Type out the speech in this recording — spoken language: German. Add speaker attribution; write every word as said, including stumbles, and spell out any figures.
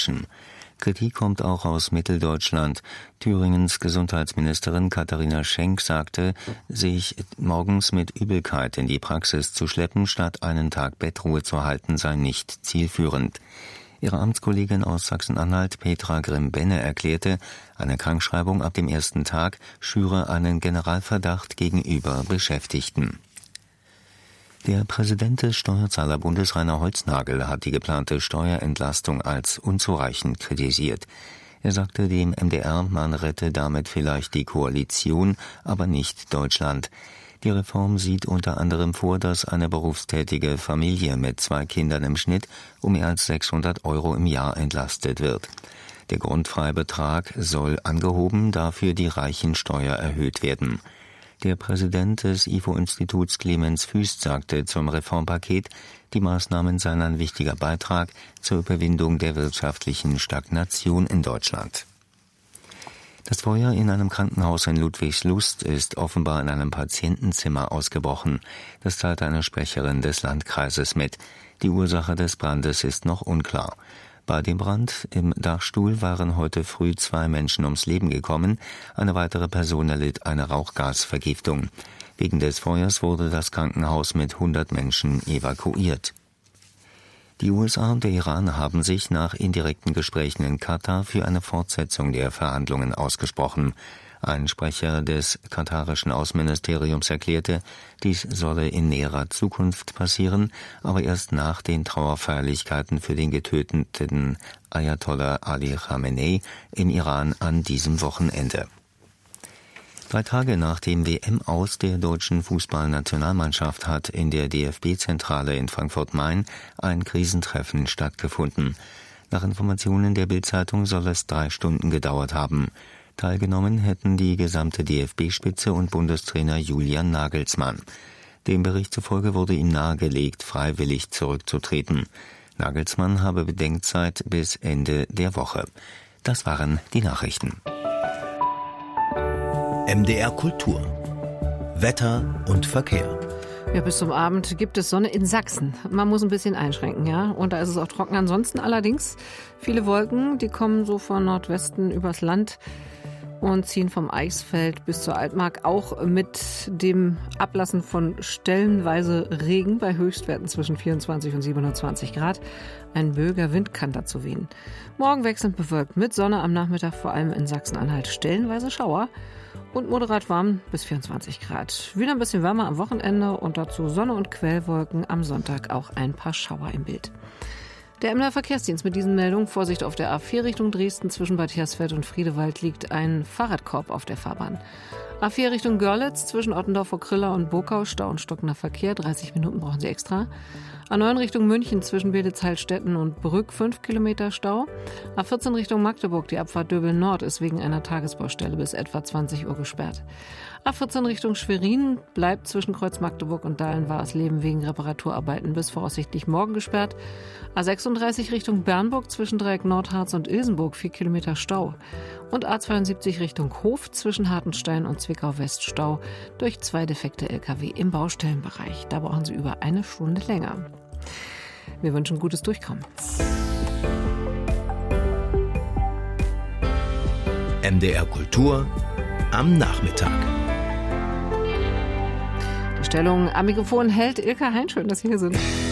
Speaker 1: Menschen. Kritik kommt auch aus Mitteldeutschland. Thüringens Gesundheitsministerin Katharina Schenk sagte, sich morgens mit Übelkeit in die Praxis zu schleppen, statt einen Tag Bettruhe zu halten, sei nicht zielführend. Ihre Amtskollegin aus Sachsen-Anhalt, Petra Grimm-Benne, erklärte, eine Krankschreibung ab dem ersten Tag schüre einen Generalverdacht gegenüber Beschäftigten. Der Präsident des Steuerzahlerbundes Rainer Holznagel hat die geplante Steuerentlastung als unzureichend kritisiert. Er sagte dem M D R, man rette damit vielleicht die Koalition, aber nicht Deutschland. Die Reform sieht unter anderem vor, dass eine berufstätige Familie mit zwei Kindern im Schnitt um mehr als sechshundert Euro im Jahr entlastet wird. Der Grundfreibetrag soll angehoben, dafür die Reichensteuer erhöht werden. Der Präsident des I F O-Instituts Clemens Fuest sagte zum Reformpaket, die Maßnahmen seien ein wichtiger Beitrag zur Überwindung der wirtschaftlichen Stagnation in Deutschland. Das Feuer in einem Krankenhaus in Ludwigslust ist offenbar in einem Patientenzimmer ausgebrochen. Das teilte eine Sprecherin des Landkreises mit. Die Ursache des Brandes ist noch unklar. Bei dem Brand im Dachstuhl waren heute früh zwei Menschen ums Leben gekommen. Eine weitere Person erlitt eine Rauchgasvergiftung. Wegen des Feuers wurde das Krankenhaus mit hundert Menschen evakuiert. Die U S A und der Iran haben sich nach indirekten Gesprächen in Katar für eine Fortsetzung der Verhandlungen ausgesprochen. Ein Sprecher des katarischen Außenministeriums erklärte, dies solle in näherer Zukunft passieren, aber erst nach den Trauerfeierlichkeiten für den getöteten Ayatollah Ali Khamenei im Iran an diesem Wochenende. Drei Tage nach dem W M-Aus der deutschen Fußballnationalmannschaft hat in der D F B-Zentrale in Frankfurt-Main ein Krisentreffen stattgefunden. Nach Informationen der Bild-Zeitung soll es drei Stunden gedauert haben. Teilgenommen hätten die gesamte D F B-Spitze und Bundestrainer Julian Nagelsmann. Dem Bericht zufolge wurde ihm nahegelegt, freiwillig zurückzutreten. Nagelsmann habe Bedenkzeit bis Ende der Woche. Das waren die Nachrichten.
Speaker 2: M D R Kultur. Wetter und Verkehr.
Speaker 3: Ja, bis zum Abend gibt es Sonne in Sachsen. Man muss ein bisschen einschränken, ja. Und da ist es auch trocken. Ansonsten allerdings viele Wolken, die kommen so von Nordwesten übers Land und ziehen vom Eichsfeld bis zur Altmark, auch mit dem Ablassen von stellenweise Regen bei Höchstwerten zwischen vierundzwanzig und siebenundzwanzig Grad. Ein böiger Wind kann dazu wehen. Morgen wechselnd bewölkt mit Sonne, am Nachmittag vor allem in Sachsen-Anhalt stellenweise Schauer und moderat warm bis vierundzwanzig Grad. Wieder ein bisschen wärmer am Wochenende und dazu Sonne und Quellwolken, am Sonntag auch ein paar Schauer im Bild. Der M D R Verkehrsdienst mit diesen Meldungen. Vorsicht auf der A vier Richtung Dresden. Zwischen Bad Hersfeld und Friedewald liegt ein Fahrradkorb auf der Fahrbahn. A vier Richtung Görlitz. Zwischen Ottendorf vor Kriller und Burkau. Stau und stockender Verkehr. dreißig Minuten brauchen Sie extra. A neun Richtung München. Zwischen Beditz-Heilstätten und Brück. fünf Kilometer Stau. A vierzehn Richtung Magdeburg. Die Abfahrt Döbel Nord ist wegen einer Tagesbaustelle bis etwa zwanzig Uhr gesperrt. A vierzehn Richtung Schwerin bleibt zwischen Kreuz Magdeburg und Dahlen-Warsleben wegen Reparaturarbeiten bis voraussichtlich morgen gesperrt. A sechsunddreißig Richtung Bernburg zwischen Dreieck Nordharz und Ilsenburg vier Kilometer Stau. Und A zweiundsiebzig Richtung Hof zwischen Hartenstein und Zwickau-West Stau durch zwei defekte L K W im Baustellenbereich. Da brauchen Sie über eine Stunde länger. Wir wünschen gutes Durchkommen.
Speaker 2: M D R Kultur am Nachmittag.
Speaker 3: Die Stellung am Mikrofon hält Ilka Hein. Schön, dass Sie hier sind.